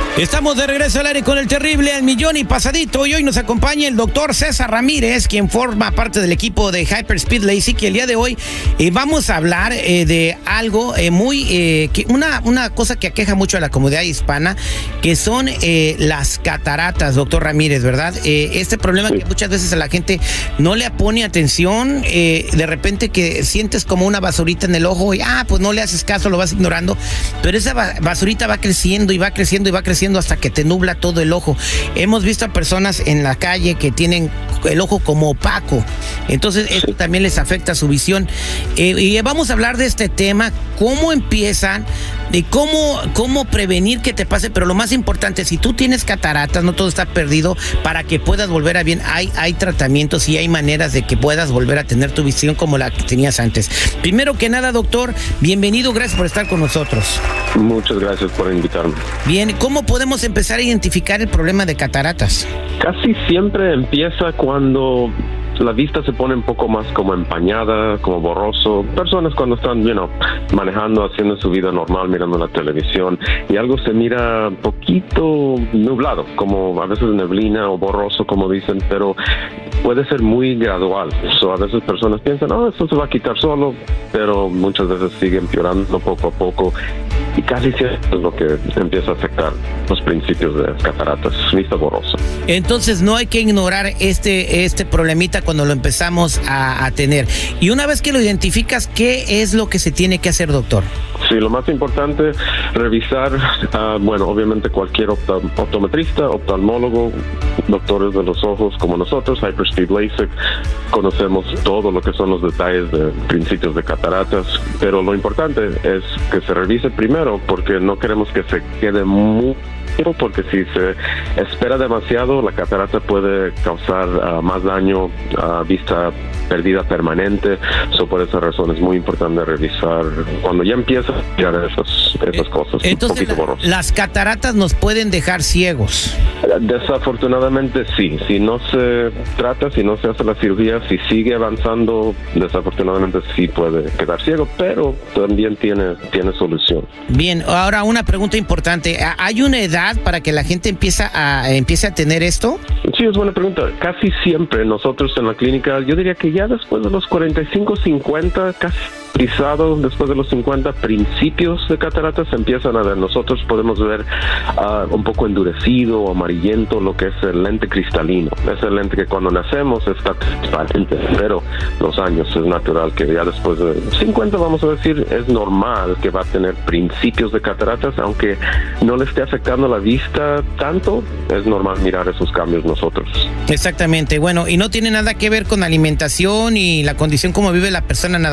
Estamos de regreso al aire con el terrible al millón y pasadito, y hoy nos acompaña el doctor César Ramírez, quien forma parte del equipo de Hyperspeed LASIK, y el día de hoy vamos a hablar de algo una cosa que aqueja mucho a la comunidad hispana, que son las cataratas, doctor Ramírez, ¿verdad? Este problema que muchas veces a la gente no le pone atención, de repente que sientes como una basurita en el ojo y pues no le haces caso, lo vas ignorando, pero esa basurita va creciendo y va creciendo y va creciendo hasta que te nubla todo el ojo. Hemos visto a personas en la calle que tienen el ojo como opaco, entonces esto también les afecta su visión, y vamos a hablar de este tema, cómo empiezan, de cómo prevenir que te pase, pero lo más importante, si tú tienes cataratas, no todo está perdido, para que puedas volver a bien, hay tratamientos y hay maneras de que puedas volver a tener tu visión como la que tenías antes. Primero que nada, doctor, bienvenido, gracias por estar con nosotros. Muchas gracias por invitarme. Bien, ¿cómo podemos empezar a identificar el problema de cataratas? Casi siempre empieza cuando la vista se pone un poco más como empañada, como borroso. Personas cuando están, manejando, haciendo su vida normal, mirando la televisión, y algo se mira un poquito nublado, como a veces neblina o borroso, como dicen, pero puede ser muy gradual. A veces personas piensan, esto se va a quitar solo, pero muchas veces sigue empeorando poco a poco, y casi siempre es lo que empieza a afectar los principios de cataratas, vista borrosa. Entonces no hay que ignorar este problemita cuando lo empezamos a tener. Y una vez que lo identificas, ¿qué es lo que se tiene que hacer, doctor? Sí, lo más importante, revisar, obviamente cualquier optometrista, oftalmólogo, doctores de los ojos como nosotros, Hyperspeed LASIK, conocemos todo lo que son los detalles de principios de cataratas, pero lo importante es que se revise primero, porque no queremos que se quede muy, porque si se espera demasiado, la catarata puede causar más daño, vista perdida permanente. Por esa razón es muy importante revisar cuando ya empieza a mirar esas cosas. Entonces, las cataratas nos pueden dejar ciegos. Desafortunadamente sí, si no se trata, si no se hace la cirugía, si sigue avanzando, desafortunadamente sí puede quedar ciego, pero también tiene solución. Bien, ahora una pregunta importante, ¿hay una edad para que la gente empiece a tener esto? Sí, es buena pregunta. Casi siempre nosotros en la clínica, yo diría que ya después de los 45, 50, casi después de los 50, principios de cataratas se empiezan a ver. Nosotros podemos ver un poco endurecido o amarillento lo que es el lente cristalino. Es el lente que cuando nacemos está transparente, pero los años es natural que ya después de 50, vamos a decir, es normal que va a tener principios de cataratas, aunque no le esté afectando la vista tanto, es normal mirar esos cambios nosotros. Exactamente, bueno, y no tiene nada que ver con alimentación y la condición como vive la persona, nada